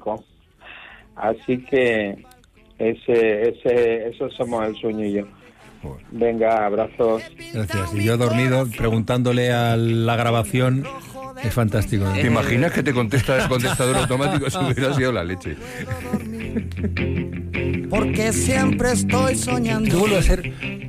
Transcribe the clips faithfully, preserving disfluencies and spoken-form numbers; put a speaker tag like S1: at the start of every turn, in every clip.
S1: cinco. Así que ese, ese, eso somos el sueño y yo. Venga, abrazos.
S2: Gracias. Y yo dormido preguntándole a la grabación. Es fantástico, ¿no?
S3: ¿Te imaginas que te contesta el contestador automático? Eso hubiera sido la leche.
S4: Porque siempre estoy soñando.
S2: Tú vuelve a ser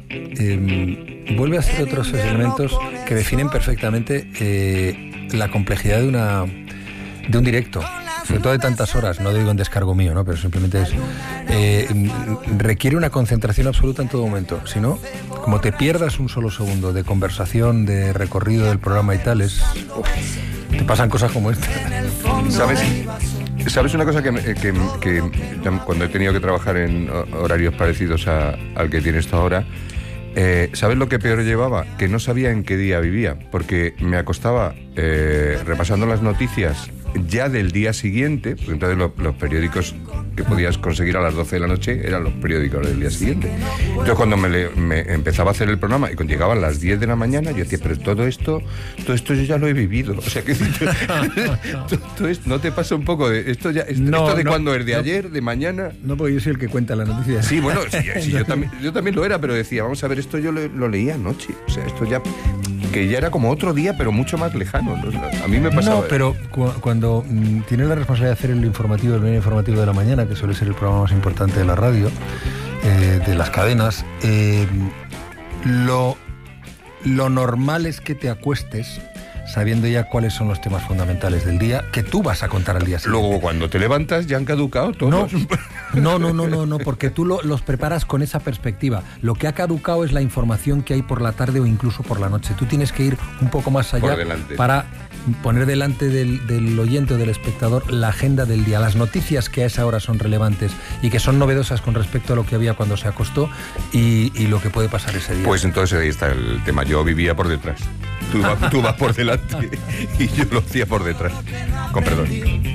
S2: eh, vuelve a ser otros elementos que definen perfectamente eh, la complejidad de una de un directo, sobre todo de tantas horas. No digo en descargo mío, ¿no? Pero simplemente es eh, requiere una concentración absoluta en todo momento. Si no, como te pierdas un solo segundo de conversación, de recorrido del programa y tal, es uf, te pasan cosas como esta.
S3: ¿Sabes? ¿Sabes una cosa que, que, que cuando he tenido que trabajar en horarios parecidos a, al que tienes tú ahora, eh, ¿sabes lo que peor llevaba? Que no sabía en qué día vivía, porque me acostaba eh, repasando las noticias ya del día siguiente, porque entonces lo, los periódicos que podías conseguir a las doce de la noche eran los periódicos del día siguiente. Entonces cuando me, le, me empezaba a hacer el programa y cuando llegaban las diez de la mañana, yo decía, pero todo esto todo esto yo ya lo he vivido. O sea, que todo, todo esto, ¿no te pasa un poco de esto ya esto,
S2: no,
S3: esto de
S2: no,
S3: cuándo es de
S2: no,
S3: ayer, de mañana?
S2: No, porque yo soy el que cuenta la noticia.
S3: Sí, bueno, sí, sí, yo, también, yo también lo era, pero decía, vamos a ver, esto yo lo, lo leía anoche. O sea, esto ya... que ya era como otro día, pero mucho más lejano, ¿no? A mí me pasaba...
S2: No, pero cu cuando mm, tienes la responsabilidad de hacer el informativo, el medio informativo de la mañana, que suele ser el programa más importante de la radio, eh, de las cadenas, eh, lo, lo normal es que te acuestes sabiendo ya cuáles son los temas fundamentales del día que tú vas a contar al día siguiente.
S3: Luego, cuando te levantas, ya han caducado todos.
S2: No, no, no, no, no, no, porque tú lo, los preparas con esa perspectiva. Lo que ha caducado es la información que hay por la tarde o incluso por la noche. Tú tienes que ir un poco más allá para poner delante del, del oyente o del espectador la agenda del día, las noticias que a esa hora son relevantes y que son novedosas con respecto a lo que había cuando se acostó y, y lo que puede pasar ese día.
S3: Pues entonces ahí está el tema. Yo vivía por detrás. Tú vas, tú vas por delante y yo lo hacía por detrás. Con perdón.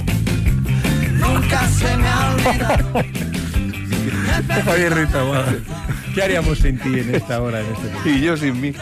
S4: Nunca se me ha olvidado.
S2: Javier Rita, wow. ¿Qué haríamos sin ti en esta hora? En este momento?
S3: Y yo sin mí.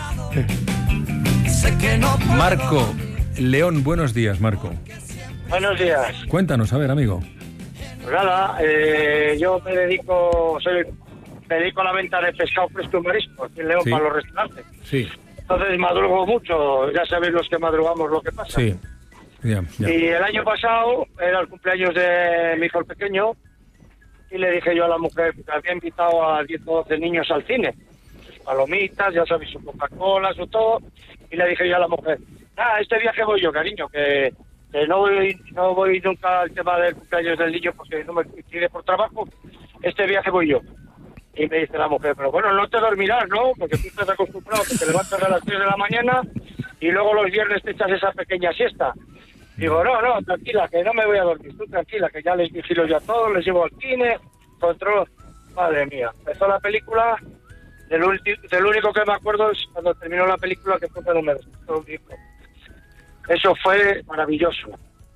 S2: Marco León, buenos días, Marco.
S5: Buenos días.
S2: Cuéntanos, a ver, amigo.
S5: Pues nada, eh, yo me dedico, soy, me dedico a la venta de pescado fresco y marisco aquí en León, sí, para los restaurantes.
S2: Sí.
S5: Entonces madrugo mucho, ya sabéis los que madrugamos lo que pasa.
S2: Sí. Ya, ya.
S5: Y el año pasado era el cumpleaños de mi hijo el pequeño y le dije yo a la mujer que había invitado a diez o doce niños al cine. Sus palomitas, ya sabéis, su Coca-Cola, su todo. Y le dije yo a la mujer, ah, este viaje voy yo, cariño, que, que no voy no voy nunca al tema del cumpleaños del niño porque no me coincide por trabajo. Este viaje voy yo. Y me dice la mujer, pero bueno, no te dormirás, ¿no? Porque tú estás acostumbrado que te levantas a las tres de la mañana y luego los viernes te echas esa pequeña siesta. Digo, no, no, tranquila, que no me voy a dormir. Tú tranquila, que ya les vigilo yo a todos, les llevo al cine, controlo. Madre mía, empezó la película, del, del único que me acuerdo es cuando terminó la película, que fue cuando me despertó un hijo. Eso fue maravilloso.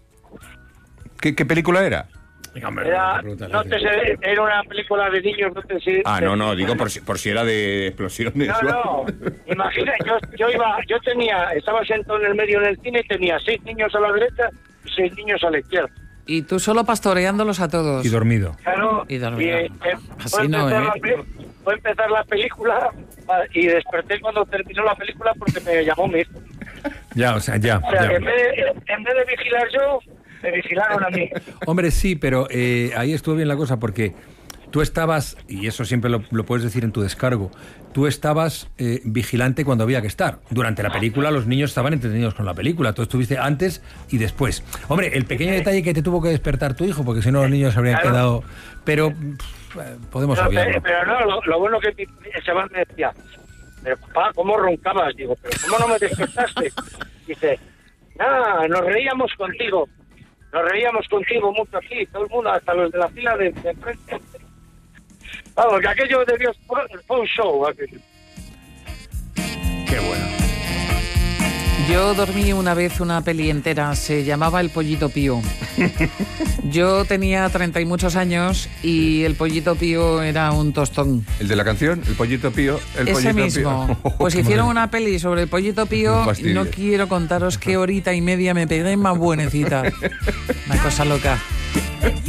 S3: ¿Qué, qué película era?
S5: Era, no te sé, era una película de niños, no te sé.
S3: Ah, no, no, digo por si, por si era de explosiones.
S5: No, no, imagina, yo, yo iba, yo tenía, estaba sentado en el medio del cine y tenía seis niños a la derecha y seis niños a la izquierda.
S6: Y tú solo pastoreándolos a todos.
S2: Y dormido.
S5: Claro,
S6: y dormido.
S5: Y, eh,
S6: Así no, ¿eh?
S5: La, fue empezar la película y desperté cuando terminó la película porque me llamó mi hijo.
S2: Ya, o sea, ya.
S5: O sea,
S2: ya.
S5: Que en, vez de, en vez de vigilar yo, me vigilaron a mí.
S2: Hombre, sí, pero eh, ahí estuvo bien la cosa porque tú estabas, y eso siempre lo, lo puedes decir en tu descargo, tú estabas eh, vigilante cuando había que estar. Durante la película los niños estaban entretenidos con la película, tú estuviste antes y después. Hombre, el pequeño detalle que te tuvo que despertar tu hijo, porque si no los niños habrían claro. quedado... Pero pff, podemos
S5: pero,
S2: obviarlo.
S5: Pero no, lo, lo bueno que el chaval me decía, pero papá, ¿cómo roncabas? Digo, pero ¿cómo no me despertaste? Dice, nada, nos reíamos contigo. Nos reíamos contigo mucho aquí, todo el mundo, hasta los de la fila de, de enfrente. Vamos, que aquello debió fue un show. Aquello.
S2: Qué bueno.
S6: Yo dormí una vez una peli entera, se llamaba El Pollito Pío. Yo tenía treinta y muchos años y el Pollito Pío era un tostón.
S3: ¿El de la canción? ¿El Pollito Pío? El
S6: Ese
S3: pollito
S6: mismo.
S3: Pío.
S6: Pues hicieron una peli sobre el Pollito Pío y no quiero contaros qué horita y media me pegué más buenecita. Una cosa loca.